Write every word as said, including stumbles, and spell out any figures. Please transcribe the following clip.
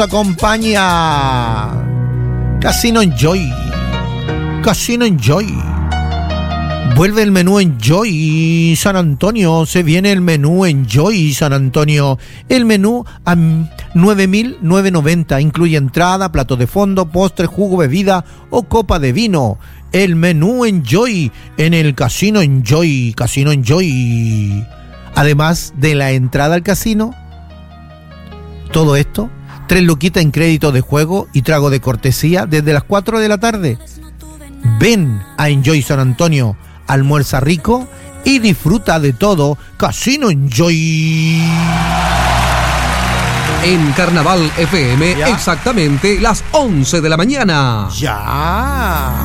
acompaña Casino Enjoy. Casino Enjoy. Vuelve el menú Enjoy San Antonio. Se viene el menú Enjoy San Antonio. El menú a nueve mil novecientos noventa. Incluye entrada, plato de fondo, postre, jugo, bebida o copa de vino. El menú Enjoy en el Casino Enjoy. Casino Enjoy. Además de la entrada al casino, todo esto, tres luquitas en crédito de juego y trago de cortesía desde las cuatro de la tarde. Ven a Enjoy San Antonio, almuerza rico y disfruta de todo. Casino Enjoy. En Carnaval F M, ¿Ya? exactamente las once de la mañana. Ya.